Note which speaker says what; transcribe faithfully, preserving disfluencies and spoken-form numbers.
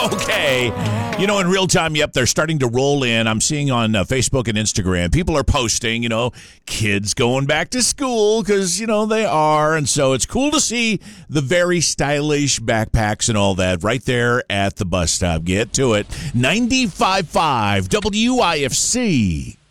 Speaker 1: Okay. You know, in real time, yep, they're starting to roll in. I'm seeing on uh, Facebook and Instagram, people are posting, you know, kids going back to school because, you know, they are. And so it's cool to see the very stylish backpacks and all that right there at the bus stop. Get to it. ninety-five point five W I F C.